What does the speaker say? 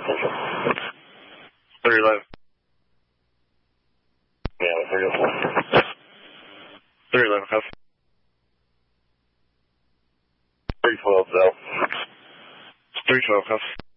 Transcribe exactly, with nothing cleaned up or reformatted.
three eleven. Yeah, three oh four. three eleven, copy. three twelve, Zell. three twelve, copy.